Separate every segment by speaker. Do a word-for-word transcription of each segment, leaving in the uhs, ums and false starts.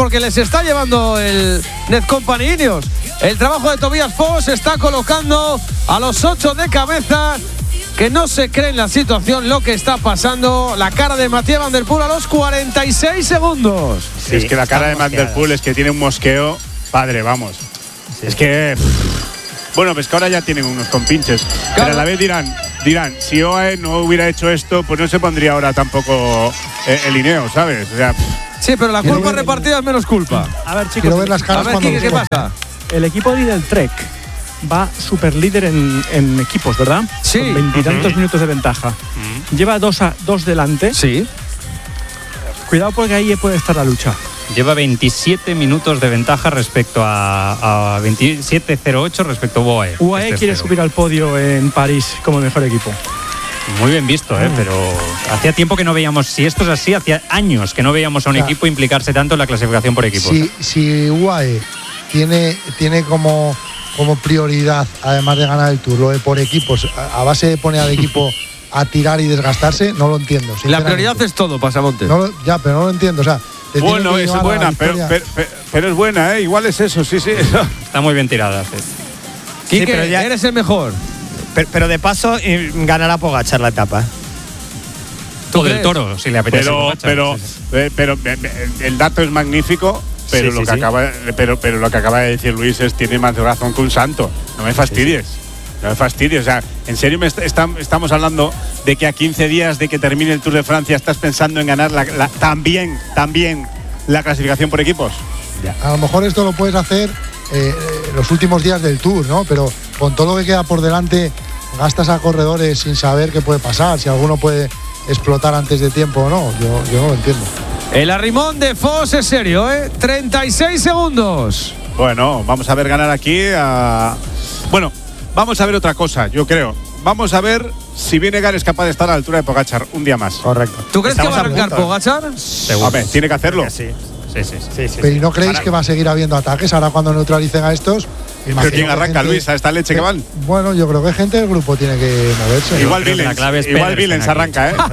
Speaker 1: porque les está llevando el Netcompany Ineos. El trabajo de Tobias Foss está colocando a los ocho de cabeza, que no se cree en la situación, lo que está pasando. La cara de Mathieu Van Der Poel a los cuarenta y seis segundos.
Speaker 2: Sí, es que la cara de Van Der Poel es que tiene un mosqueo padre, vamos. Sí. Es que… Bueno, pues que ahora ya tienen unos compinches. Claro. Pero a la vez dirán, dirán, si O A E no hubiera hecho esto, pues no se pondría ahora tampoco eh, el Ineos, ¿sabes? O sea…
Speaker 1: Sí, pero la culpa ver, repartida es menos culpa.
Speaker 3: A ver, chicos,
Speaker 4: quiero ver las caras.
Speaker 1: A ver, Quique, ¿qué pasa?
Speaker 3: El equipo del Trek va super líder en, en equipos, ¿verdad?
Speaker 1: Sí.
Speaker 3: Con veintitantos
Speaker 1: uh-huh.
Speaker 3: minutos de ventaja. Uh-huh. Lleva dos, a, dos delante.
Speaker 1: Sí.
Speaker 3: Cuidado porque ahí puede estar la lucha.
Speaker 5: Lleva veintisiete minutos de ventaja respecto a, a veintisiete cero ocho respecto a U A E.
Speaker 3: U A E
Speaker 5: este
Speaker 3: quiere
Speaker 5: cero.
Speaker 3: subir al podio en París como mejor equipo.
Speaker 5: Muy bien visto, ¿eh? Pero hacía tiempo que no veíamos, si esto es así, hacía años que no veíamos a un o sea, equipo implicarse tanto en la clasificación por equipos.
Speaker 4: Si, si U A E tiene, tiene como, como prioridad, además de ganar el Tour, lo de por equipos, a, a base de poner al equipo a tirar y desgastarse, no lo entiendo.
Speaker 1: La prioridad es todo, Pasamonte.
Speaker 4: No lo, ya, pero no lo entiendo, o sea…
Speaker 2: Bueno, es buena, pero, pero, pero es buena, ¿eh? Igual es eso, sí, sí.
Speaker 5: Está muy bien tirada. Sí.
Speaker 1: Quique, sí, pero ya eres el mejor.
Speaker 6: Pero, pero de paso ganará Pogačar la etapa.
Speaker 5: Todo el Toro, si le apetece.
Speaker 2: Pero,
Speaker 5: Pogačar,
Speaker 2: pero,
Speaker 5: sí, sí.
Speaker 2: Eh, pero el dato es magnífico, pero, sí, lo sí, que sí. Acaba, pero, pero lo que acaba de decir Luis es tiene más razón que un santo. No me fastidies. Sí, sí. No me fastidies. O sea, en serio me está, está, estamos hablando de que a quince días de que termine el Tour de Francia estás pensando en ganar la, la, también, también la clasificación por equipos.
Speaker 4: Ya. A lo mejor esto lo puedes hacer eh, los últimos días del Tour, ¿no? Pero con todo lo que queda por delante, gastas a corredores sin saber qué puede pasar, si alguno puede explotar antes de tiempo o no. Yo, yo no lo entiendo.
Speaker 1: El arrimón de Foss es serio, ¿eh? treinta y seis segundos.
Speaker 2: Bueno, vamos a ver ganar aquí a… Bueno, vamos a ver otra cosa, yo creo. Vamos a ver si Vinegar es capaz de estar a la altura de Pogačar un día más.
Speaker 6: Correcto.
Speaker 1: ¿Tú crees Estamos que va a arrancar Pogačar?
Speaker 2: A ver, tiene que hacerlo.
Speaker 6: Sí.
Speaker 5: Sí, sí, sí, sí,
Speaker 4: Pero ¿y no
Speaker 5: sí.
Speaker 4: creéis
Speaker 5: Ahora,
Speaker 4: que va a seguir habiendo ataques ahora cuando neutralicen a estos?
Speaker 2: ¿Pero quién arranca, gente, Luis, a esta leche que van?
Speaker 4: Bueno, yo creo que gente del grupo tiene que moverse.
Speaker 2: Igual Villens, igual Villens arranca, ¿eh?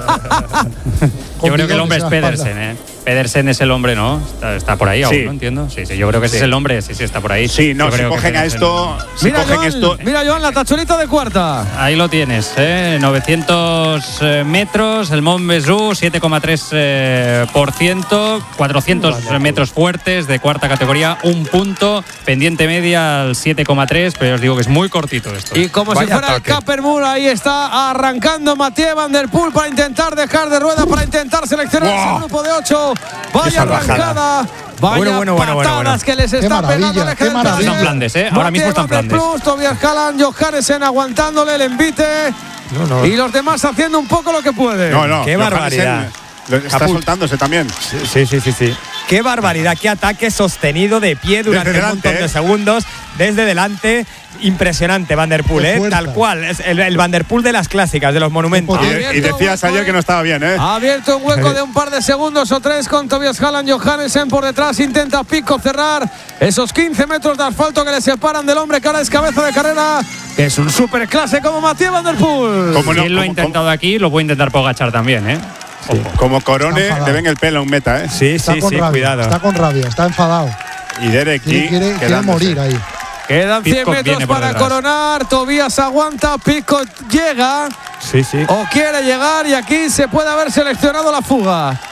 Speaker 5: Yo creo que el hombre es Pedersen, ¿eh? Pedersen es el hombre, ¿no? Está, está por ahí aún,
Speaker 2: sí.
Speaker 5: ¿no? Entiendo. Sí, sí, yo creo que ese sí. es el hombre, sí, sí, está por ahí.
Speaker 2: Sí, no,
Speaker 5: yo
Speaker 2: si cogen a esto… Si
Speaker 1: mira,
Speaker 2: cogen
Speaker 1: Joan,
Speaker 2: esto…
Speaker 1: mira, Joan, la tachonita de cuarta.
Speaker 5: Ahí lo tienes, ¿eh? novecientos eh, metros, el Mont Ventoux, siete coma tres eh, por ciento, cuatrocientos metros fuertes de cuarta categoría, un punto, pendiente media al siete coma tres, pero os digo que es muy cortito esto.
Speaker 1: Y como Vaya si fuera ataque. el Capermul, ahí está arrancando Mathieu Van Der Poel para intentar dejar de rueda, para intentar seleccionar wow. ese grupo de ocho. Vaya arrancada. Vaya
Speaker 6: bueno, bueno, bueno,
Speaker 1: patadas
Speaker 6: bueno, bueno.
Speaker 1: que les está pegando
Speaker 4: qué maravilla.
Speaker 5: Están Flandes, ¿eh? Ahora mismo están Flandes.
Speaker 1: Tobias Halland, Johannesen aguantándole el envite. No, no. Y los demás haciendo un poco lo que pueden.
Speaker 2: No, no.
Speaker 6: Qué barbaridad.
Speaker 2: Está Caput. soltándose también.
Speaker 6: Sí, sí, sí, sí. Qué barbaridad, qué ataque sostenido de pie durante delante, un montón de eh. segundos. Desde delante, impresionante Van Der Poel, ¿eh? Tal cual. Es el, el Van Der Poel de las clásicas, de los monumentos.
Speaker 2: Y, y decías ayer que no estaba bien, ¿eh?
Speaker 1: Ha abierto un hueco de un par de segundos o tres con Tobias Halland. Johannesen por detrás intenta Pico cerrar esos quince metros de asfalto que le separan del hombre que ahora es cabeza de carrera. Es un superclase como Mathieu Van Der Poel.
Speaker 5: Como no, si él lo ha intentado ¿cómo? aquí, lo puede intentar Pogačar también, ¿eh?
Speaker 2: Sí. Como Corone, le ven el pelo a un meta, ¿eh?
Speaker 6: Sí,
Speaker 4: está
Speaker 6: sí,
Speaker 4: con
Speaker 6: sí,
Speaker 4: rabia,
Speaker 6: cuidado.
Speaker 4: Está con rabia, está enfadado.
Speaker 2: Y Derek
Speaker 4: quiere, quiere, quiere morir ahí.
Speaker 1: Quedan cien metros para detrás. Coronar. Tobias aguanta, Pico llega.
Speaker 6: Sí, sí.
Speaker 1: O quiere llegar y aquí se puede haber seleccionado la fuga.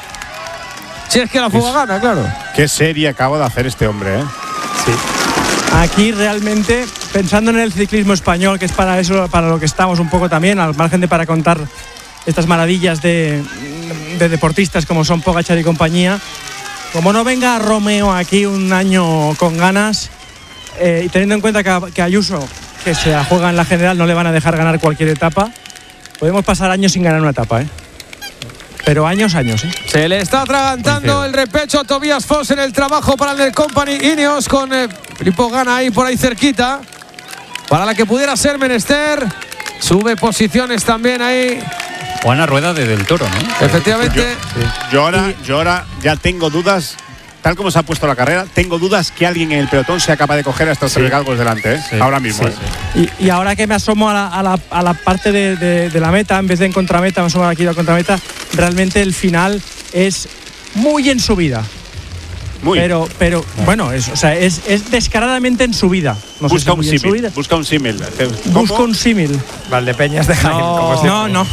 Speaker 1: Si es que la fuga es, gana, claro.
Speaker 2: Qué serie acaba de hacer este hombre, ¿eh?
Speaker 3: Sí. Aquí realmente, pensando en el ciclismo español, que es para eso, para lo que estamos un poco también, al margen de para contar estas maravillas de, de deportistas como son Pogačar y compañía, como no venga Romeo aquí un año con ganas, eh, y teniendo en cuenta que, que Ayuso, que se la juega en la general, no le van a dejar ganar cualquier etapa, podemos pasar años sin ganar una etapa, ¿eh? Pero años, años, ¿eh?
Speaker 1: Se le está atragantando el repecho a Tobias Foss en el trabajo para el Netcompany Ineos con eh, Filippo Ganna ahí por ahí cerquita. Para la que pudiera ser menester. Sube posiciones también ahí.
Speaker 5: Juana Rueda de Del Toro, ¿no?
Speaker 1: Efectivamente.
Speaker 2: Yo, yo, ahora, yo ahora ya tengo dudas, tal como se ha puesto la carrera, tengo dudas que alguien en el pelotón sea capaz de coger a estos tres galgos delante, ¿eh? Sí, ahora mismo. Sí,
Speaker 3: ¿eh? Sí. Y, y ahora que me asomo a la, a la, a la parte de, de, de la meta, en vez de en contrameta, me asomo aquí a la contrameta, realmente el final es muy en subida.
Speaker 2: muy.
Speaker 3: Pero, pero bueno, es, o sea, es, es descaradamente en subida. No sé
Speaker 2: busca,
Speaker 3: si
Speaker 2: un
Speaker 3: muy en
Speaker 2: símil,
Speaker 3: subida.
Speaker 2: busca un símil.
Speaker 3: Busca un símil.
Speaker 6: Valdepeñas de Jaén.
Speaker 3: No,
Speaker 6: como
Speaker 3: no, no.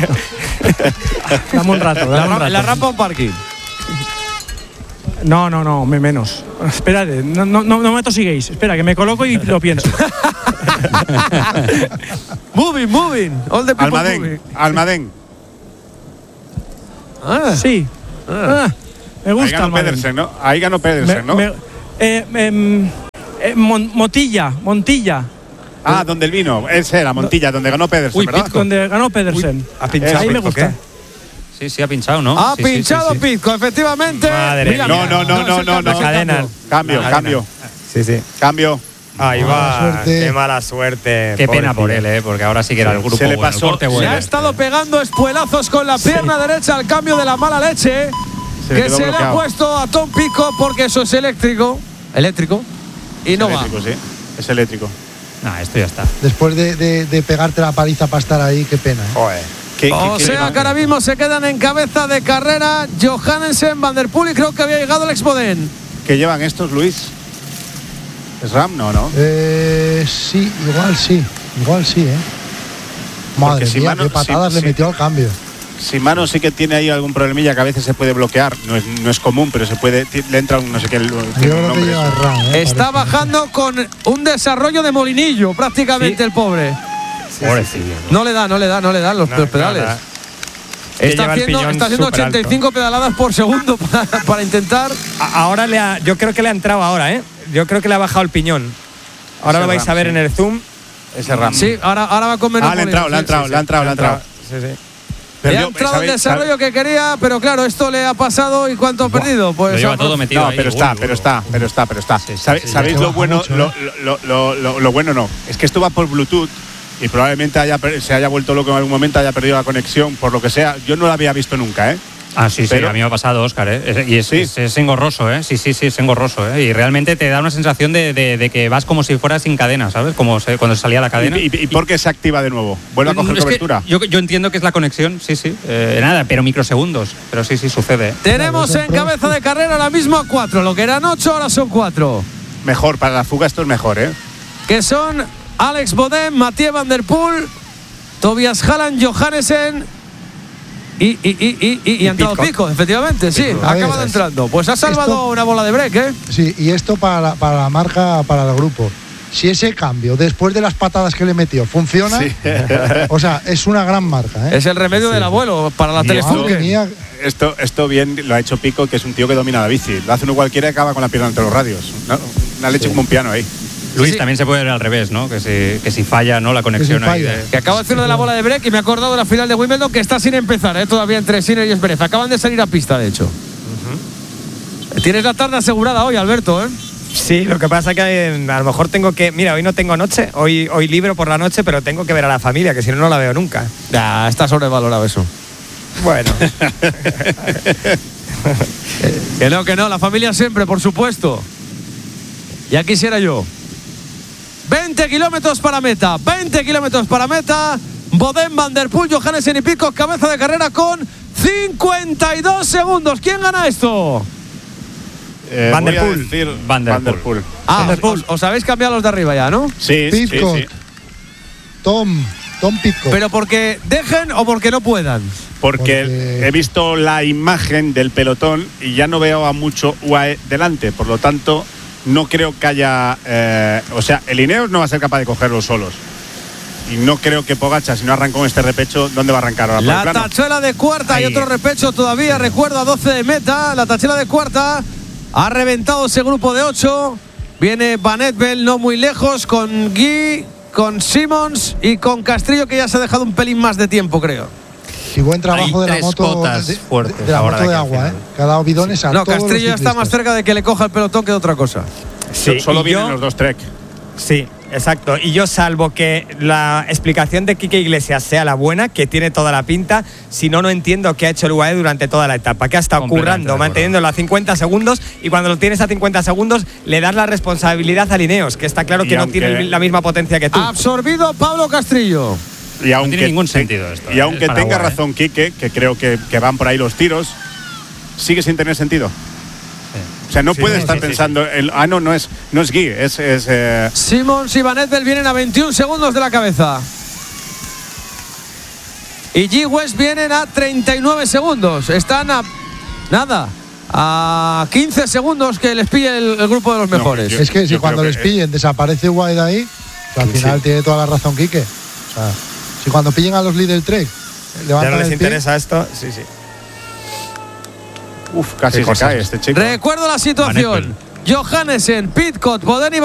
Speaker 3: Dame un rato, dame
Speaker 1: La,
Speaker 3: un
Speaker 1: ra-
Speaker 3: rato.
Speaker 1: la rampa o parking.
Speaker 3: No, no, no, me menos. Espérate, no, no, no, no me tosiguéis. Espera, que me coloco y lo pienso.
Speaker 1: Moving, moving. All the people
Speaker 2: Almadén,
Speaker 1: moving.
Speaker 2: Almadén.
Speaker 1: Ah,
Speaker 3: Sí. Ah, me
Speaker 2: Ahí
Speaker 3: gusta.
Speaker 2: ganó
Speaker 3: Almadén.
Speaker 2: Pedersen, ¿no? Ahí ganó Pedersen, ¿no?
Speaker 3: Me- me- eh, em, eh, Mon- Motilla, Montilla,
Speaker 2: Ah, donde el vino. Ese era Montilla, donde ganó Pedersen,
Speaker 5: Uy,
Speaker 2: ¿verdad?
Speaker 5: Pitco.
Speaker 3: donde ganó Pedersen.
Speaker 6: Ha pinchado.
Speaker 3: Ahí me
Speaker 6: Pitco,
Speaker 3: gusta.
Speaker 6: ¿qué?
Speaker 5: Sí, sí, ha pinchado, ¿no?
Speaker 1: ha
Speaker 5: Sí, sí, sí,
Speaker 1: pinchado
Speaker 5: sí.
Speaker 1: Pitco, efectivamente.
Speaker 6: Madre
Speaker 1: Mira,
Speaker 6: mía.
Speaker 2: No, no, no,
Speaker 1: es
Speaker 2: no,
Speaker 1: el
Speaker 2: no,
Speaker 1: cambio,
Speaker 2: no.
Speaker 1: es el
Speaker 6: Cadena.
Speaker 1: cambio.
Speaker 2: Cambio,
Speaker 6: La
Speaker 2: cambio,
Speaker 6: Sí, sí.
Speaker 2: cambio.
Speaker 6: Ahí
Speaker 4: Mala
Speaker 6: va.
Speaker 4: suerte.
Speaker 6: Qué mala suerte.
Speaker 5: Qué pena por
Speaker 6: pobrecillo.
Speaker 5: él, ¿eh? Porque ahora sí que era el grupo
Speaker 2: Se le
Speaker 5: bueno, el
Speaker 2: pasó-
Speaker 5: corte
Speaker 2: se
Speaker 5: bueno.
Speaker 1: Le ha estado pegando espuelazos con la pierna derecha al cambio de la mala leche
Speaker 2: Se le
Speaker 1: que
Speaker 2: quedó
Speaker 1: se le ha
Speaker 2: bloqueado.
Speaker 1: puesto a Tom Pitcock porque eso es eléctrico. Eléctrico. Y
Speaker 2: Es
Speaker 1: no va.
Speaker 2: eléctrico, sí. Es eléctrico.
Speaker 5: Nah, esto ya está.
Speaker 4: Después de, de- de pegarte la paliza para estar ahí, qué pena. ¿eh?
Speaker 6: Joder.
Speaker 2: ¿Qué-
Speaker 1: O
Speaker 2: qué- qué
Speaker 1: sea
Speaker 2: lleva?
Speaker 1: que ahora mismo se quedan en cabeza de carrera Johannesen, Van der Poel y creo que había llegado Alex Boden.
Speaker 2: ¿Qué llevan estos, Luis? ¿Es Ram? No, no.
Speaker 4: Eh, sí, igual sí. Igual sí, ¿eh? Madre
Speaker 2: si
Speaker 4: mía,
Speaker 2: Mano-
Speaker 4: qué patadas
Speaker 2: si-
Speaker 4: le
Speaker 2: si-
Speaker 4: metió al cambio.
Speaker 2: Si Mano sí que tiene ahí algún problemilla que a veces se puede bloquear. No es, no es común, pero se puede. ti- Le entra un no sé qué. el-
Speaker 4: Yo
Speaker 2: tiene un
Speaker 4: creo que
Speaker 2: nombre
Speaker 4: lleva
Speaker 2: eso.
Speaker 4: Ram, ¿eh?
Speaker 1: Está
Speaker 4: Parece.
Speaker 1: bajando con un desarrollo de molinillo prácticamente el pobre.
Speaker 5: Pobrecillo.
Speaker 1: No le da, no le da, no le dan los,
Speaker 6: No,
Speaker 1: los pedales.
Speaker 6: nada.
Speaker 1: Está
Speaker 6: lleva el
Speaker 1: haciendo,
Speaker 6: piñón
Speaker 1: está haciendo
Speaker 6: superalto.
Speaker 1: ochenta y cinco pedaladas por segundo para, para intentar.
Speaker 6: A- Ahora le ha, yo creo que le ha entrado ahora, ¿eh? Yo creo que le ha bajado el piñón. Ahora
Speaker 2: Ese
Speaker 6: lo vais
Speaker 2: Ram,
Speaker 6: a ver
Speaker 2: sí.
Speaker 6: en el zoom.
Speaker 2: Ese Ram.
Speaker 1: Sí, ahora, ahora va con menos
Speaker 2: Ah, le ha
Speaker 1: molinos,
Speaker 2: entrado, le ha
Speaker 1: sí,
Speaker 2: entrado,
Speaker 1: sí,
Speaker 2: le ha entrado, le ha entrado.
Speaker 6: Sí, sí.
Speaker 1: Le
Speaker 2: Perdió,
Speaker 1: ha entrado el
Speaker 2: ¿sabéis-
Speaker 1: desarrollo que quería, pero claro, esto le ha pasado y ¿cuánto ha perdido? Pues
Speaker 5: Lo lleva
Speaker 1: ha-
Speaker 5: todo metido
Speaker 2: No,
Speaker 5: ahí.
Speaker 2: pero está,
Speaker 5: Uy,
Speaker 2: pero
Speaker 5: uy,
Speaker 2: está,
Speaker 5: uy.
Speaker 2: pero está, pero está.
Speaker 5: Sí, sí,
Speaker 2: ¿Sabe-
Speaker 5: sí,
Speaker 2: ¿Sabéis
Speaker 4: ya.
Speaker 2: lo bueno?
Speaker 4: Mucho,
Speaker 2: Lo,
Speaker 4: ¿eh?
Speaker 2: lo- lo- lo- lo bueno no. Es que esto va por Bluetooth y probablemente haya, per- se haya vuelto loco en algún momento, haya perdido la conexión, por lo que sea. Yo no la había visto nunca, ¿eh?
Speaker 5: Ah, sí, sí,
Speaker 2: Pero-
Speaker 5: a mí me ha pasado, Óscar, ¿eh? Es- y es,
Speaker 2: Sí.
Speaker 5: es, es engorroso, ¿eh? Sí, sí, sí, es engorroso, ¿eh? Y realmente te da una sensación de, de- de que vas como si fueras sin cadena, ¿sabes? Como se- cuando salía la cadena.
Speaker 2: ¿Y, y, y por qué se activa de nuevo? ¿Vuelve a coger
Speaker 5: Es que
Speaker 2: cobertura?
Speaker 5: yo, yo entiendo que es la conexión, sí, sí. Eh, nada, pero microsegundos. Pero sí, sí, sucede. ¿eh?
Speaker 1: Tenemos
Speaker 4: Claro,
Speaker 1: en cabeza de carrera ahora mismo a cuatro. Lo que eran ocho, ahora son cuatro.
Speaker 2: Mejor, para la fuga esto es mejor, ¿eh?
Speaker 1: Que son Alex Boden, Mathieu Van der Poel, Tobias Halland, Johannesen y, y, y, y, y, y ha entrado
Speaker 6: Pitcock.
Speaker 1: Pitcock, efectivamente, sí.
Speaker 4: A
Speaker 1: Ha
Speaker 4: ver,
Speaker 1: acabado
Speaker 4: es-
Speaker 1: entrando. Pues ha salvado
Speaker 4: esto-
Speaker 1: una bola de break, ¿eh?
Speaker 4: Sí, y esto para la, para la marca, para el grupo. Si ese cambio, después de las patadas que le metió, funciona,
Speaker 2: Sí.
Speaker 4: o sea, es una gran marca, ¿eh?
Speaker 1: Es el remedio del abuelo para la
Speaker 2: Y
Speaker 4: Madre
Speaker 1: telefunken.
Speaker 4: mía,
Speaker 2: Esto, esto bien lo ha hecho Pico, que es un tío que domina la bici. Lo hace uno cualquiera y acaba con la pierna entre los radios. ¿no? Una leche como un piano ahí.
Speaker 5: Luis,
Speaker 1: sí.
Speaker 5: también se puede ver al revés, ¿no? Que si, que si falla, ¿no? La conexión ahí.
Speaker 4: falla.
Speaker 5: de-
Speaker 1: Que acaba de hacer lo de la bola de break y me he acordado de la final de Wimbledon que está sin empezar, ¿eh? Todavía entre Sinner y Zverev. Acaban de salir a pista, de hecho. Tienes la tarde asegurada hoy, Alberto, ¿eh?
Speaker 6: Sí, lo que pasa que eh, a lo mejor tengo que. Mira, hoy no tengo noche, hoy, hoy libro por la noche, pero tengo que ver a la familia, que si no, no la veo nunca.
Speaker 1: Ya, está sobrevalorado eso.
Speaker 6: Bueno.
Speaker 1: Que no, que no, la familia siempre, por supuesto. Ya quisiera yo. veinte kilómetros para meta, veinte kilómetros para meta. Boden, Van der Poel, Johannesen y Pitcock, cabeza de carrera con cincuenta y dos segundos. ¿Quién gana esto?
Speaker 2: Eh,
Speaker 6: Van der
Speaker 2: voy a
Speaker 6: Poel.
Speaker 2: decir
Speaker 5: Van der
Speaker 2: Van der
Speaker 5: Poel.
Speaker 2: Poel.
Speaker 1: Ah,
Speaker 6: Van der Poel.
Speaker 1: os, os habéis cambiado los de arriba ya, ¿no?
Speaker 2: Sí, sí,
Speaker 4: Pitcock,
Speaker 2: sí.
Speaker 4: Tom, Tom Pitcock.
Speaker 1: Pero porque dejen o porque no puedan.
Speaker 2: Porque,
Speaker 4: Porque-
Speaker 2: he visto la imagen del pelotón y ya no veo a mucho U A E delante. Por lo tanto, no creo que haya. eh, o sea, el Ineos no va a ser capaz de cogerlos solos. Y no creo que Pogačar, si no arrancó en este repecho, ¿dónde va a arrancar ahora? ¿Por el
Speaker 1: La
Speaker 2: plano?
Speaker 1: tachuela de cuarta
Speaker 5: Ahí.
Speaker 1: y otro repecho todavía, recuerdo, a doce de meta. La tachuela de cuarta ha reventado ese grupo de ocho. Viene Van Etbel no muy lejos con Guy, con Simmons y con Castrillo, que ya se ha dejado un pelín más de tiempo, creo.
Speaker 4: Y buen trabajo
Speaker 5: Hay
Speaker 4: de la
Speaker 5: tres
Speaker 4: moto
Speaker 5: cotas
Speaker 4: de,
Speaker 5: fuertes
Speaker 4: de la
Speaker 5: ahora
Speaker 4: moto
Speaker 5: de
Speaker 4: de
Speaker 5: aquí al
Speaker 4: agua, ¿eh?
Speaker 5: final.
Speaker 4: Que ha dado bidones a
Speaker 1: No,
Speaker 4: todos los
Speaker 1: Castrillo ya está más
Speaker 4: ciclistas.
Speaker 1: cerca de que le coja el pelotón que de otra cosa.
Speaker 6: Sí,
Speaker 2: Solo
Speaker 6: y
Speaker 2: vienen
Speaker 6: yo-
Speaker 2: los dos Trek.
Speaker 6: Sí, exacto. Y yo, salvo que la explicación de Quique Iglesias sea la buena, que tiene toda la pinta, si no, no entiendo qué ha hecho el U A E durante toda la etapa. Que ha estado
Speaker 5: Completamente
Speaker 6: currando,
Speaker 5: de acuerdo.
Speaker 6: manteniéndolo a cincuenta segundos, y cuando lo tienes a cincuenta segundos, le das la responsabilidad a Ineos, que está claro
Speaker 2: Y
Speaker 6: que no
Speaker 2: aunque-
Speaker 6: tiene la misma potencia que tú.
Speaker 1: Absorbido Pablo Castrillo.
Speaker 2: Y aunque,
Speaker 5: tiene ningún sentido esto,
Speaker 2: Y
Speaker 5: ¿eh?
Speaker 2: aunque
Speaker 5: Es para
Speaker 2: tenga
Speaker 5: agua, ¿eh?
Speaker 2: razón Quique, que creo que, que van por ahí los tiros, sigue sin tener sentido. O sea, no
Speaker 6: Sí,
Speaker 2: puede
Speaker 6: sí,
Speaker 2: estar
Speaker 6: sí,
Speaker 2: pensando, el, ah, no, no es, no es Guy, es… es eh,
Speaker 1: Simons y Van Ettel vienen a veintiún segundos de la cabeza. Y G. West vienen a treinta y nueve segundos. Están a… nada… a quince segundos que les pille el, el grupo de los mejores.
Speaker 2: No, yo-
Speaker 4: Es que si
Speaker 2: yo
Speaker 4: cuando
Speaker 2: creo
Speaker 4: les
Speaker 2: que-
Speaker 4: pillen desaparece White ahí, pues al final
Speaker 2: Sí.
Speaker 4: tiene toda la razón Quique. O sea, si cuando pillen a los líderes Trek
Speaker 6: Ya
Speaker 4: levantan
Speaker 6: no les
Speaker 4: el pie,
Speaker 6: interesa esto. Sí, sí.
Speaker 2: uf, casi
Speaker 6: Qué
Speaker 2: se
Speaker 6: cosas.
Speaker 2: cae este chico.
Speaker 1: Recuerdo la situación. Johannesen, Pidcock, Bodeni